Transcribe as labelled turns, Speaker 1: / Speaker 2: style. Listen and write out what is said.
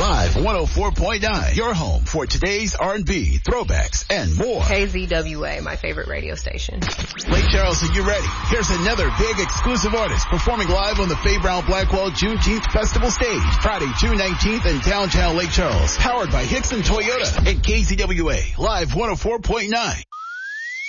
Speaker 1: Live 104.9, your home for today's R&B, throwbacks, and more.
Speaker 2: KZWA, my favorite radio station.
Speaker 1: Lake Charles, are you ready? Here's another big exclusive artist performing live on the Faye Brown Blackwell Juneteenth Festival stage, Friday, June 19th in downtown Lake Charles. Powered by Hickson Toyota and KZWA, Live 104.9.